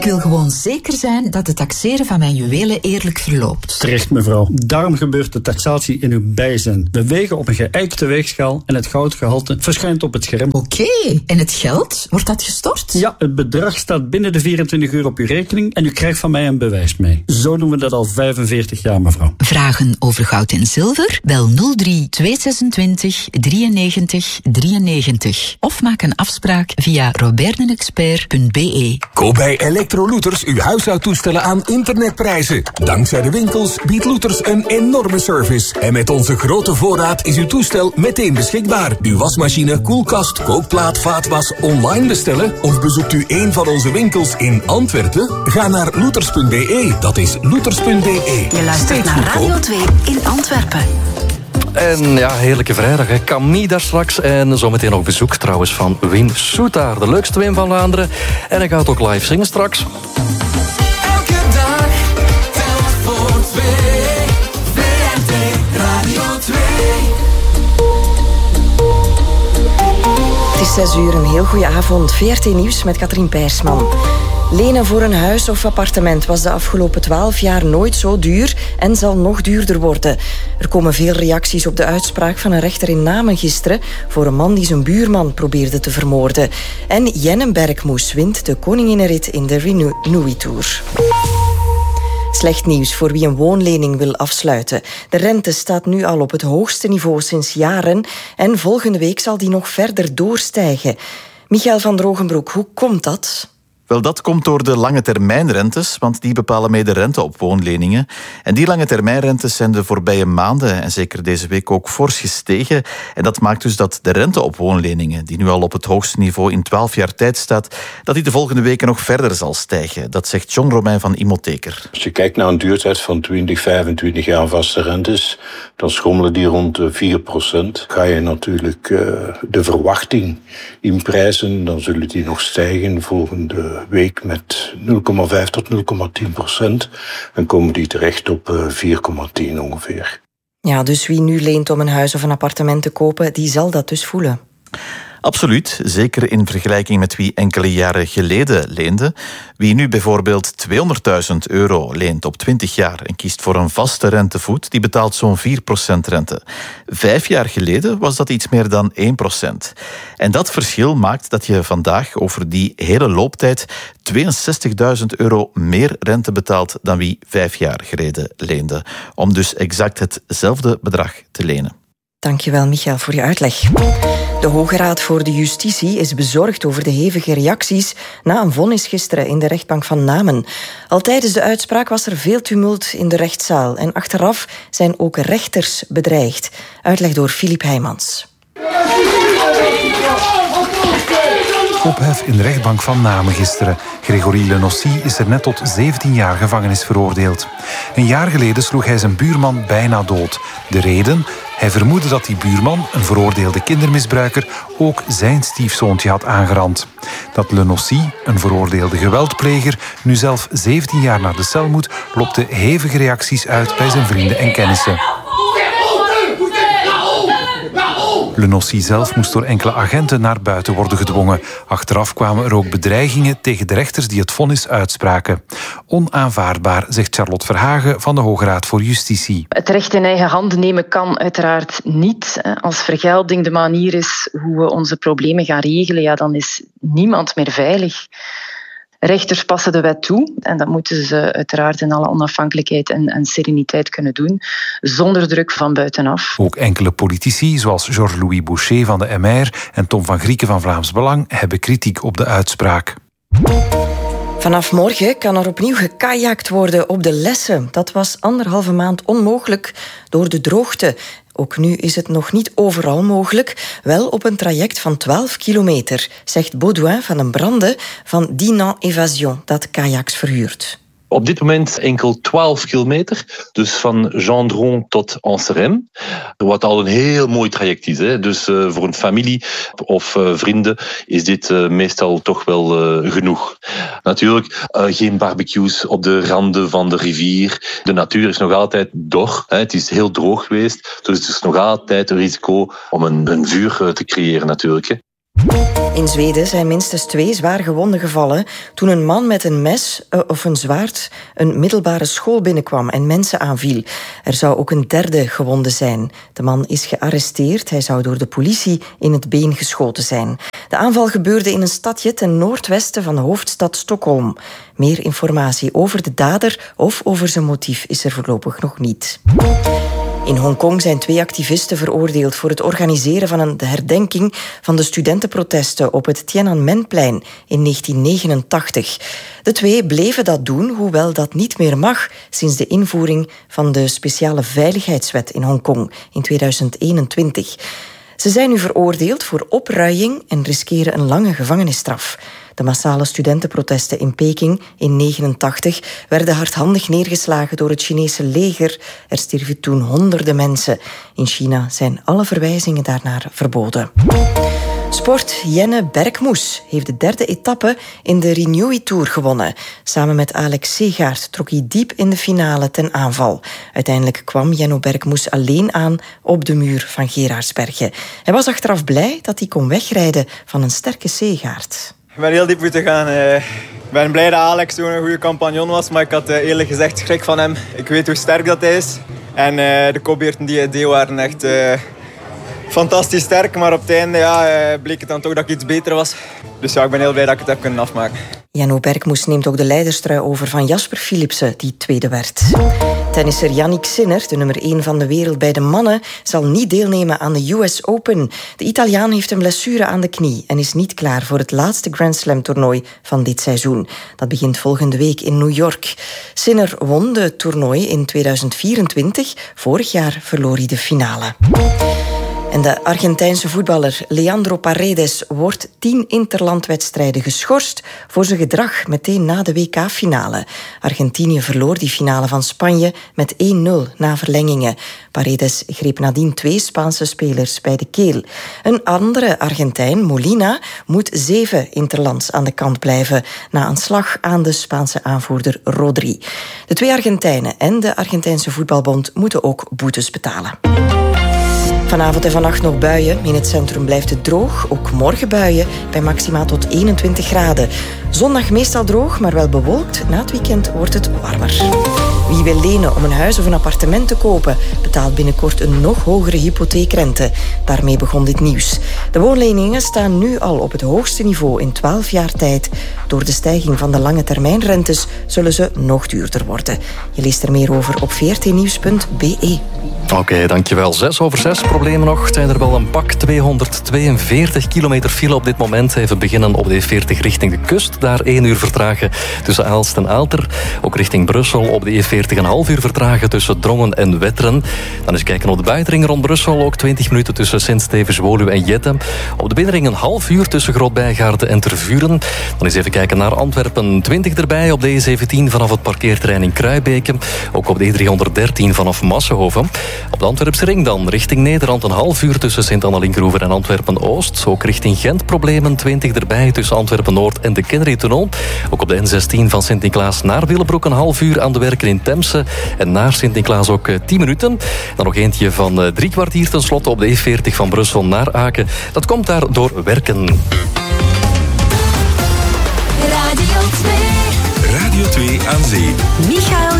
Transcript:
wil gewoon zeker zijn dat het taxeren van mijn juwelen eerlijk verloopt. Terecht, mevrouw. Daarom gebeurt de taxatie in uw bijzijn. We wegen op een geëikte weegschaal en het goudgehalte verschijnt op het scherm. Oké, en het geld? Wordt dat gestort? Ja, het bedrag staat binnen de 24 uur op uw rekening en u krijgt van mij een bewijs mee. Zo doen we dat al 45 jaar, mevrouw. Vragen over goud en zilver? Bel 03 226 93 93 of maak een afspraak via roberdenexpert.be. Koop bij Electrolooters uw huishoudtoestellen aan internetprijzen. Dankzij de winkels biedt Looters een enorme service. En met onze grote voorraad is uw toestel meteen beschikbaar. Uw wasmachine, koelkast, kookplaat, vaatwas online bestellen? Of bezoekt u een van onze winkels in Antwerpen? Ga naar looters.be. Dat is looters.be. Je luistert naar Radio 2 in Antwerpen. En ja, heerlijke vrijdag. Hè. Camille daar straks. En zometeen nog bezoek trouwens van Wim Soetaar. De leukste Wim van Vlaanderen. En hij gaat ook live zingen straks. Elke dag, telk voor twee. VRT Radio 2. Het is 6 uur, een heel goede avond. VRT Nieuws met Katrien Pijersman. Lenen voor een huis of appartement was de afgelopen 12 jaar nooit zo duur en zal nog duurder worden. Er komen veel reacties op de uitspraak van een rechter in Namen gisteren voor een man die zijn buurman probeerde te vermoorden. En Jenne Bergmoes wint de koninginnenrit in de Renewy Tour. Slecht nieuws voor wie een woonlening wil afsluiten. De rente staat nu al op het hoogste niveau sinds jaren en volgende week zal die nog verder doorstijgen. Michael van Drogenbroek, hoe komt dat? Wel, dat komt door de lange termijnrentes, want die bepalen mee de rente op woonleningen. En die lange termijnrentes zijn de voorbije maanden en zeker deze week ook fors gestegen. En dat maakt dus dat de rente op woonleningen, die nu al op het hoogste niveau in 12 jaar tijd staat, dat die de volgende weken nog verder zal stijgen. Dat zegt John Romein van Imotheker. Als je kijkt naar een duurtijd van 20, 25 jaar vaste rentes, dan schommelen die rond 4%. Ga je natuurlijk de verwachting in prijzen, dan zullen die nog stijgen volgende week met 0,5 tot 0,10%. En komen die terecht op 4,10 ongeveer. Ja, dus wie nu leent om een huis of een appartement te kopen, die zal dat dus voelen. Absoluut, zeker in vergelijking met wie enkele jaren geleden leende. Wie nu bijvoorbeeld €200.000 leent op 20 jaar en kiest voor een vaste rentevoet, die betaalt zo'n 4% rente. 5 jaar geleden was dat iets meer dan 1%. En dat verschil maakt dat je vandaag over die hele looptijd €62.000 meer rente betaalt dan wie 5 jaar geleden leende. Om dus exact hetzelfde bedrag te lenen. Dankjewel, Michael, voor je uitleg. De Hoge Raad voor de Justitie is bezorgd over de hevige reacties na een vonnis gisteren in de rechtbank van Namen. Al tijdens de uitspraak was er veel tumult in de rechtszaal en achteraf zijn ook rechters bedreigd. Uitleg door Filip Heijmans. Ophef in de rechtbank van Namen gisteren. Gregory Lenossi is er net tot 17 jaar gevangenis veroordeeld. Een jaar geleden sloeg hij zijn buurman bijna dood. De reden? Hij vermoedde dat die buurman, een veroordeelde kindermisbruiker, ook zijn stiefzoontje had aangerand. Dat Lenossi, een veroordeelde geweldpleger, nu zelf 17 jaar naar de cel moet, lokte hevige reacties uit bij zijn vrienden en kennissen. Lenossi zelf moest door enkele agenten naar buiten worden gedwongen. Achteraf kwamen er ook bedreigingen tegen de rechters die het vonnis uitspraken. Onaanvaardbaar, zegt Charlotte Verhagen van de Hoge Raad voor Justitie. Het recht in eigen handen nemen kan uiteraard niet. Als vergelding de manier is hoe we onze problemen gaan regelen, ja, dan is niemand meer veilig. Rechters passen de wet toe en dat moeten ze uiteraard in alle onafhankelijkheid en sereniteit kunnen doen, zonder druk van buitenaf. Ook enkele politici, zoals Georges-Louis Boucher van de MR en Tom van Grieken van Vlaams Belang, hebben kritiek op de uitspraak. Vanaf morgen kan er opnieuw gekajakt worden op de Lesse. Dat was 1,5 maand onmogelijk door de droogte. Ook nu is het nog niet overal mogelijk, wel op een traject van 12 kilometer, zegt Baudouin van den Brande van Dinan Evasion, dat kajaks verhuurt. Op dit moment enkel 12 kilometer, dus van Gendron tot Anserem. Wat al een heel mooi traject is. Hè. Dus voor een familie of vrienden is dit meestal toch wel genoeg. Natuurlijk geen barbecues op de randen van de rivier. De natuur is nog altijd dor. Hè. Het is heel droog geweest, dus het is nog altijd een risico om een vuur te creëren natuurlijk. Hè. In Zweden zijn minstens 2 zwaar gewonden gevallen toen een man met een mes of een zwaard een middelbare school binnenkwam en mensen aanviel. Er zou ook een derde gewonde zijn. De man is gearresteerd. Hij zou door de politie in het been geschoten zijn. De aanval gebeurde in een stadje ten noordwesten van de hoofdstad Stockholm. Meer informatie over de dader of over zijn motief is er voorlopig nog niet. In Hongkong zijn 2 activisten veroordeeld voor het organiseren van de herdenking van de studentenprotesten op het Tiananmenplein in 1989. De 2 bleven dat doen, hoewel dat niet meer mag sinds de invoering van de speciale veiligheidswet in Hongkong in 2021. Ze zijn nu veroordeeld voor opruiing en riskeren een lange gevangenisstraf. De massale studentenprotesten in Peking in 1989 werden hardhandig neergeslagen door het Chinese leger. Er stierven toen honderden mensen. In China zijn alle verwijzingen daarnaar verboden. Sport. Jenne Bergmoes heeft de 3e etappe in de Renewy Tour gewonnen. Samen met Alex Segaert trok hij diep in de finale ten aanval. Uiteindelijk kwam Jenno Bergmoes alleen aan op de muur van Geraardsbergen. Hij was achteraf blij dat hij kon wegrijden van een sterke Segaert. Ik ben heel diep moeten gaan. Ik ben blij dat Alex toen een goede compagnon was, maar ik had eerlijk gezegd schrik van hem. Ik weet hoe sterk dat hij is. En de kopbeurten die hij deed waren echt fantastisch sterk. Maar op het einde bleek het dan toch dat ik iets beter was. Dus ja, ik ben heel blij dat ik het heb kunnen afmaken. Jenno Bergmoes neemt ook de leiderstrui over van Jasper Philipsen, die tweede werd. Tennisser Jannik Sinner, de nummer 1 van de wereld bij de mannen, zal niet deelnemen aan de US Open. De Italiaan heeft een blessure aan de knie en is niet klaar voor het laatste Grand Slam toernooi van dit seizoen. Dat begint volgende week in New York. Sinner won de toernooi in 2024. Vorig jaar verloor hij de finale. En de Argentijnse voetballer Leandro Paredes wordt 10 interlandwedstrijden geschorst voor zijn gedrag meteen na de WK-finale. Argentinië verloor die finale van Spanje met 1-0 na verlengingen. Paredes greep nadien 2 Spaanse spelers bij de keel. Een andere Argentijn, Molina, moet 7 interlands aan de kant blijven na een slag aan de Spaanse aanvoerder Rodri. De 2 Argentijnen en de Argentijnse voetbalbond moeten ook boetes betalen. Vanavond en vannacht nog buien. In het centrum blijft het droog. Ook morgen buien bij maxima tot 21 graden. Zondag meestal droog, maar wel bewolkt. Na het weekend wordt het warmer. Wie wil lenen om een huis of een appartement te kopen, betaalt binnenkort een nog hogere hypotheekrente. Daarmee begon dit nieuws. De woonleningen staan nu al op het hoogste niveau in 12 jaar tijd. Door de stijging van de lange termijnrentes zullen ze nog duurder worden. Je leest er meer over op vrtnieuws.be. Oké, dankjewel. 6:06, problemen nog. Het zijn er wel een pak. 242 kilometer file op dit moment. Even beginnen op de E40 richting de kust. Daar 1 uur vertragen tussen Aalst en Aalter. Ook richting Brussel op de E40 een half uur vertragen tussen Drongen en Wetteren. Dan eens kijken op de buitenring rond Brussel. Ook 20 minuten tussen Sint-Stevens, Woluwe en Jettem. Op de binnenring een half uur tussen Groot-Bijgaarden en Tervuren. Dan eens even kijken naar Antwerpen. 20 erbij op de E17 vanaf het parkeerterrein in Kruibeke. Ook op de E313 vanaf Massenhoven. Op de Antwerpse ring dan richting Nederland een half uur tussen Sint-Annelinkroever en Antwerpen-Oost. Ook richting Gent problemen. 20 erbij tussen Antwerpen-Noord en de Kennery-tunnel. Ook op de N16 van Sint-Niklaas naar Willebroek een half uur aan de werken in Temse. En naar Sint-Niklaas ook 10 minuten. Dan nog eentje van 3 kwartier tenslotte op de E40 van Brussel naar Aken. Dat komt daar door werken. Radio 2 aan Zee. Michael